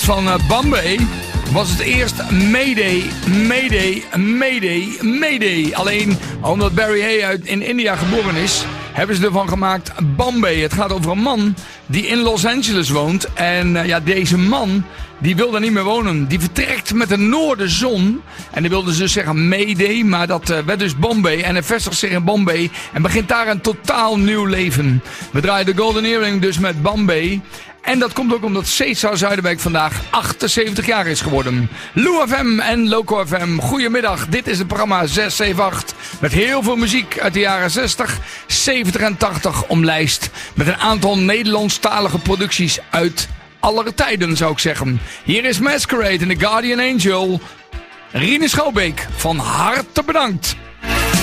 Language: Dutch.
van Bombay was het eerst Mayday, Mayday, Mayday, Mayday. Alleen omdat Barry Hay in India geboren is, hebben ze ervan gemaakt Bombay. Het gaat over een man die in Los Angeles woont. En deze man, die wil daar niet meer wonen. Die vertrekt met de noordenzon. En die wilde dus zeggen Mayday, maar dat werd dus Bombay. En hij vestigt zich in Bombay en begint daar een totaal nieuw leven. We draaien de Golden Earring dus met Bombay. En dat komt ook omdat Cesar Zuiderwijk vandaag 78 jaar is geworden. Lou FM en Loco FM, goedemiddag. Dit is het programma 678 met heel veel muziek uit de jaren 60, 70 en 80 omlijst. Met een aantal Nederlandstalige producties uit alle tijden, zou ik zeggen. Hier is Masquerade en The Guardian Angel. Rinus Schouwbeek, van harte bedankt.